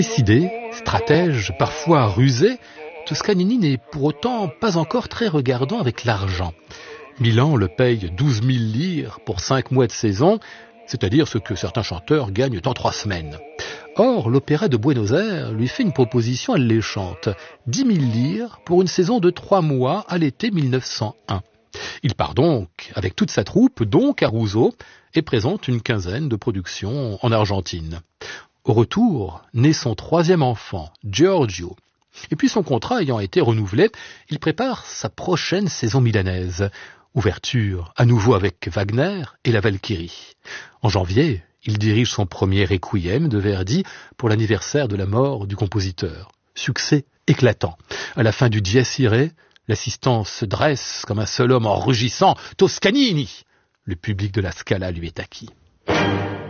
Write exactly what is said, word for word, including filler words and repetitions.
Décidé, stratège, parfois rusé, Toscanini n'est pour autant pas encore très regardant avec l'argent. Milan le paye douze mille lire pour cinq mois de saison, c'est-à-dire ce que certains chanteurs gagnent en trois semaines. Or, l'Opéra de Buenos Aires lui fait une proposition alléchante, dix mille lire pour une saison de trois mois à l'été mille neuf cent un. Il part donc, avec toute sa troupe, dont Caruso, et présente une quinzaine de productions en Argentine. Au retour, naît son troisième enfant, Giorgio. Et puis son contrat ayant été renouvelé, il prépare sa prochaine saison milanaise. Ouverture à nouveau avec Wagner et la Valkyrie. En janvier, il dirige son premier requiem de Verdi pour l'anniversaire de la mort du compositeur. Succès éclatant. À la fin du Dies Irae, l'assistance se dresse comme un seul homme en rugissant « Toscanini !» Le public de la Scala lui est acquis.